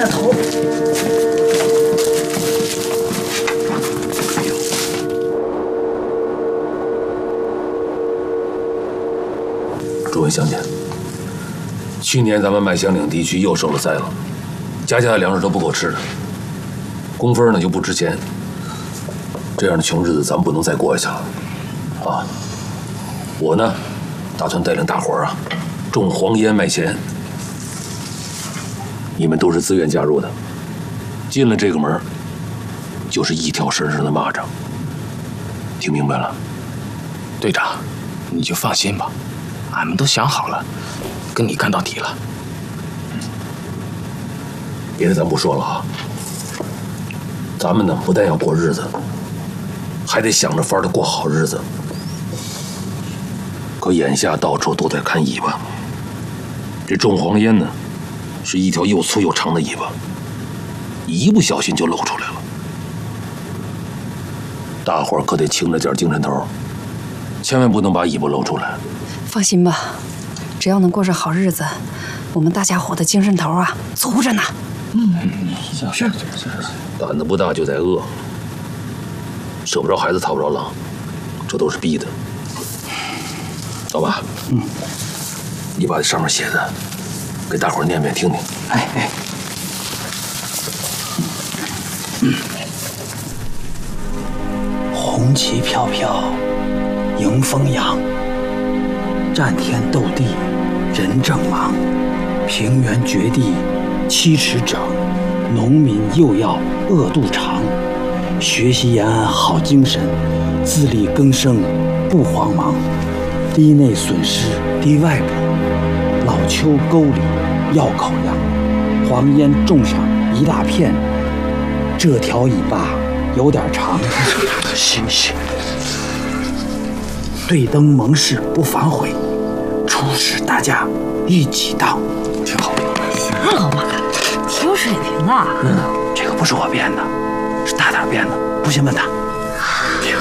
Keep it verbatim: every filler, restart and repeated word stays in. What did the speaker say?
了头。 诸位乡亲，去年咱们麦乡岭地区又受了灾了，家家的粮食都不够吃的，工分呢又不值钱，这样的穷日子咱们不能再过下去了，啊！我呢，打算带领大伙儿啊，种黄烟卖钱。你们都是自愿加入的，进了这个门，就是一条身上的蚂蚱。听明白了？ 队长，你就放心吧，俺们都想好了，跟你干到底了。 别的咱不说了啊，咱们呢不但要过日子，还得想着法儿的过好日子。可眼下到处都在看尾巴，这种黄烟呢，是一条又粗又长的尾巴，一不小心就露出来了。大伙儿可得轻着点精神头，千万不能把尾巴露出来。 放心吧，只要能过上好日子，我们大家伙的精神头啊足着呢。 嗯，是是是，胆子不大就得饿，舍不着孩子套不着狼，这都是逼的。老爸，嗯，你把这上面写的给大伙儿念念听听。 哎哎，嗯，红旗飘飘，迎风扬，战天斗地，人正忙，平原绝地，七尺整，农民又要饿肚肠，学习延安好精神，自力更生不慌忙。堤内损失堤外补，老邱沟里要口粮，黄烟种上一大片，这条尾巴有点长。 行行， 对灯盟誓不反悔，出使大家一起到。 挺好。 行啊，老马，挺有水平啊。 嗯，这个不是我编的，是大胆编的，不信问他。